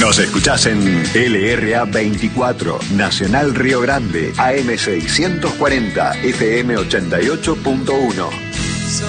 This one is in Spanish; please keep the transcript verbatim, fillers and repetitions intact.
Nos escuchás en L R A veinticuatro, Nacional Río Grande, A M seiscientos cuarenta, F M ochenta y ocho punto uno.